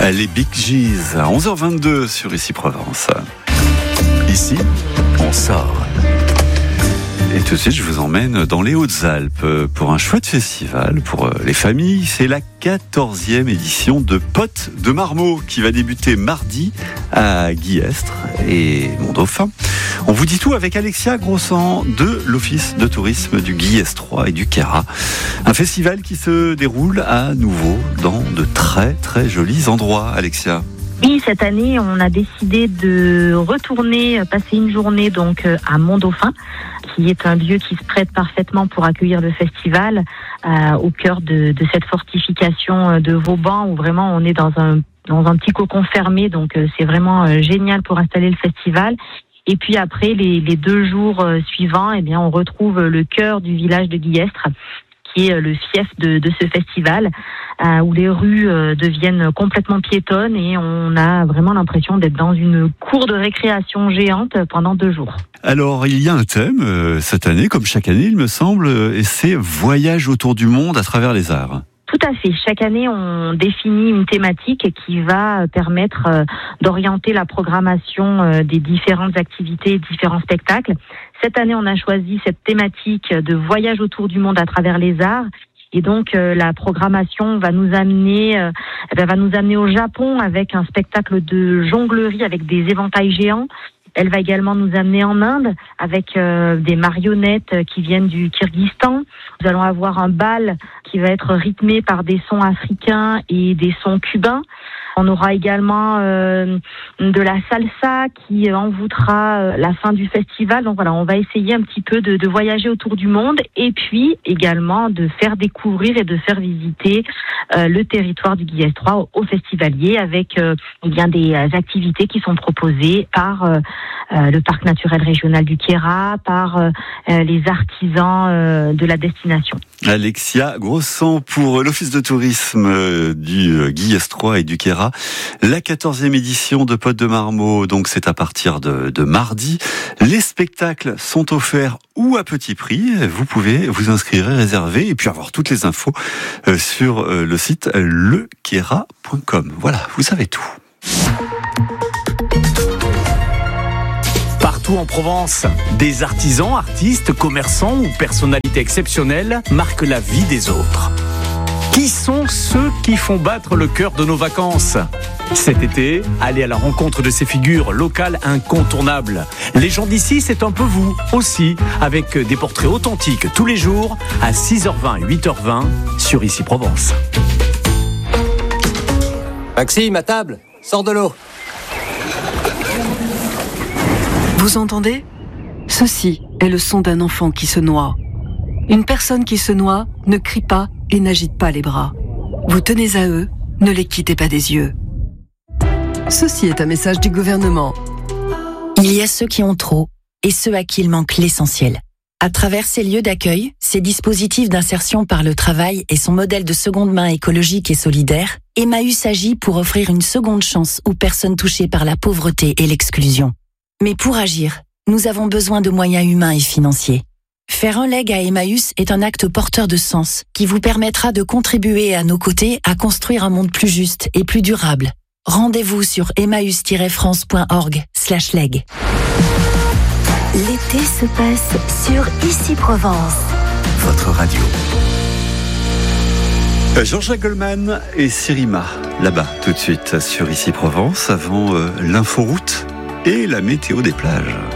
Les Bee Gees à 11h22 sur Ici Provence. Ici, on sort. Et tout de suite, je vous emmène dans les Hautes-Alpes pour un chouette festival pour les familles. C'est la 14e édition de Potes de Marmot qui va débuter mardi à Guillestre et Mont-Dauphin. On vous dit tout avec Alexia Grossan de l'Office de tourisme du Guillestrois et du Queyras. Un festival qui se déroule à nouveau dans de très très jolis endroits, Alexia. Oui, cette année, on a décidé de retourner passer une journée donc à Mont-Dauphin, qui est un lieu qui se prête parfaitement pour accueillir le festival, au cœur de cette fortification de Vauban, où vraiment on est dans un petit cocon fermé, donc c'est vraiment génial pour installer le festival. Et puis après, les 2 jours suivants, eh bien, on retrouve le cœur du village de Guillestre, qui est le fief de ce festival, où les rues deviennent complètement piétonnes et on a vraiment l'impression d'être dans une cour de récréation géante pendant 2 jours. Alors, il y a un thème cette année, comme chaque année, il me semble, et c'est Voyage autour du monde à travers les arts. Tout à fait. Chaque année, on définit une thématique qui va permettre d'orienter la programmation des différentes activités, différents spectacles. Cette année, on a choisi cette thématique de voyage autour du monde à travers les arts. Et donc, la programmation va nous amener au Japon avec un spectacle de jonglerie avec des éventails géants. Elle va également nous amener en Inde avec des marionnettes qui viennent du Kyrgyzstan. Nous allons avoir un bal qui va être rythmé par des sons africains et des sons cubains. On aura également de la salsa qui envoûtera la fin du festival. Donc voilà, on va essayer un petit peu de voyager autour du monde et puis également de faire découvrir et de faire visiter le territoire du Guillestrois aux festivaliers avec bien des activités qui sont proposées par le parc naturel régional du Queyras, par les artisans de la destination. Alexia Grossan pour l'Office de tourisme du Guillestrois et du Queyras. La 14e édition de Potes de Marmot, donc c'est à partir de mardi. Les spectacles sont offerts ou à petit prix. Vous pouvez vous inscrire et réserver et puis avoir toutes les infos sur le site lequeyras.com. Voilà, vous savez tout. Partout en Provence, des artisans, artistes, commerçants ou personnalités exceptionnelles marquent la vie des autres. Qui sont ceux qui font battre le cœur de nos vacances ? Cet été, allez à la rencontre de ces figures locales incontournables. Les gens d'ici, c'est un peu vous aussi, avec des portraits authentiques tous les jours à 6h20 et 8h20 sur Ici Provence. Maxime, à table, sors de l'eau. Vous entendez ? Ceci est le son d'un enfant qui se noie. Une personne qui se noie ne crie pas et n'agite pas les bras. Vous tenez à eux, ne les quittez pas des yeux. Ceci est un message du gouvernement. Il y a ceux qui ont trop et ceux à qui il manque l'essentiel. À travers ces lieux d'accueil, ces dispositifs d'insertion par le travail et son modèle de seconde main écologique et solidaire, Emmaüs agit pour offrir une seconde chance aux personnes touchées par la pauvreté et l'exclusion. Mais pour agir, nous avons besoin de moyens humains et financiers. Faire un leg à Emmaüs est un acte porteur de sens qui vous permettra de contribuer à nos côtés à construire un monde plus juste et plus durable. Rendez-vous sur emmaüs-france.org/leg. L'été se passe sur Ici Provence. Votre radio. Jean-Jacques Goldman et Sirima, là-bas, tout de suite sur Ici Provence, avant l'inforoute et la météo des plages.